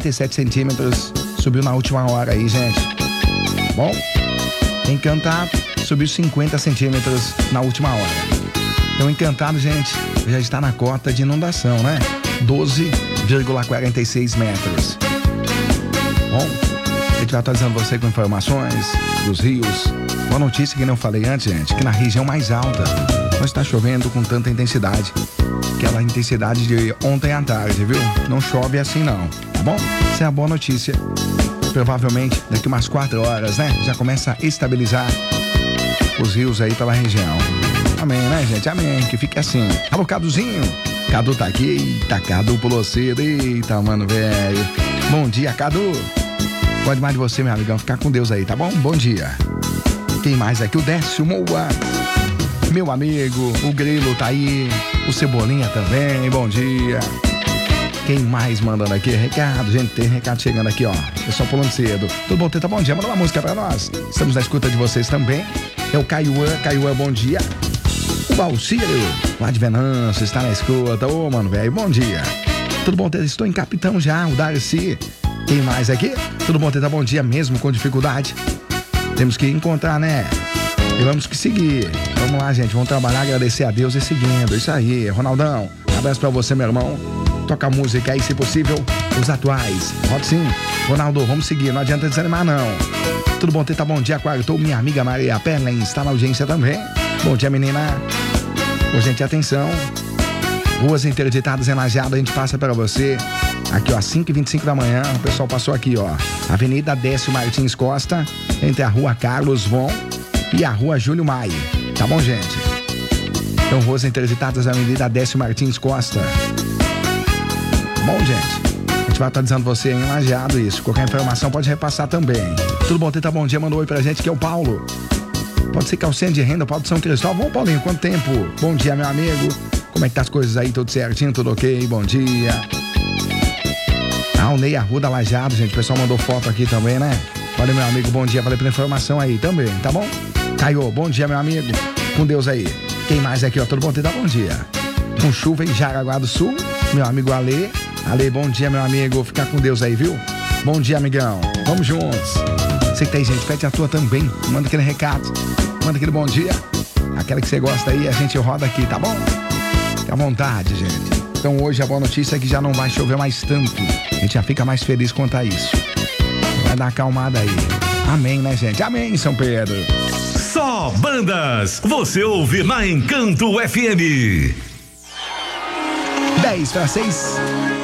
47 centímetros, subiu na última hora aí, gente. Bom, Encantado subiu 50 centímetros na última hora. Então, Encantado, gente, já está na cota de inundação, né? 12,46 metros. Bom, a gente vai atualizando você com informações dos rios. Boa notícia que não falei antes, gente, que na região mais alta não está chovendo com tanta intensidade. Aquela intensidade de ontem à tarde, viu? Não chove assim não, tá bom? Essa é a boa notícia. Provavelmente daqui umas 4 horas, né? Já começa a estabilizar os rios aí pela região. Amém, né, gente? Amém. Que fique assim. Alô, Caduzinho. Cadu tá aqui. Eita, Cadu pulou cedo. Eita, mano, velho. Bom dia, Cadu. Pode mais de você, meu amigão. Ficar com Deus aí, tá bom? Bom dia. Quem mais aqui? O Décio Moa. Meu amigo. O Grilo tá aí. O Cebolinha também. Bom dia. Quem mais mandando aqui? Recado, gente, tem recado chegando aqui, ó. Pessoal pulando cedo. Tudo bom, Teta? Bom dia, manda uma música pra nós. Estamos na escuta de vocês também. É o Caiuã, bom dia. O Balcírio, lá de Venâncio, está na escuta. Ô, mano, velho, bom dia. Tudo bom, Teta? Estou em Capitão já, o Darcy. Quem mais aqui? Tudo bom, Teta? Bom dia, mesmo com dificuldade. Temos que encontrar, né? E vamos que seguir. Vamos lá, gente, vamos trabalhar, agradecer a Deus e seguindo. Isso aí, Ronaldão, um abraço pra você, meu irmão. Toca música aí, se possível, os atuais. Rock sim. Ronaldo, vamos seguir, não adianta desanimar, não. Tudo bom, Teta? Bom dia, Quartou. Minha amiga Maria Perlen está na audiência também. Bom dia, menina. Ô, gente, atenção. Ruas interditadas em Lajeado, a gente passa para você. Aqui, ó, 5h25 da manhã, o pessoal passou aqui, ó. Avenida Décio Martins Costa, entre a rua Carlos Von e a rua Júlio Maia. Tá bom, gente? Então, ruas interditadas na Avenida Décio Martins Costa. Bom, gente, a gente vai atualizando você em Lajeado, isso. Qualquer informação pode repassar também. Tudo bom, Teta? Bom dia, mandou oi pra gente, que é o Paulo. Pode ser Calcinha de Renda, Paulo de São Cristóvão. Bom, Paulinho, quanto tempo? Bom dia, meu amigo. Como é que tá as coisas aí? Tudo certinho? Tudo ok? Bom dia. O Ney Arruda Lajeado, gente, o pessoal mandou foto aqui também, né? Valeu, meu amigo, bom dia, valeu pela informação aí também, tá bom? Caio, bom dia, meu amigo. Com Deus aí. Quem mais aqui, ó? Tudo bom, Teta? Bom dia. Com chuva em Jaraguá do Sul, meu amigo Ale. Ale, bom dia, meu amigo. Ficar com Deus aí, viu? Bom dia, amigão. Vamos juntos. Você que tem, gente, pede a tua também. Manda aquele recado. Manda aquele bom dia. Aquela que você gosta aí, a gente roda aqui, tá bom? Fique à vontade, gente. Então hoje a boa notícia é que já não vai chover mais tanto. A gente já fica mais feliz quanto a isso. Vai dar uma acalmada aí. Amém, né, gente? Amém, São Pedro. Só bandas. Você ouve na Encanto FM. 10 para 6.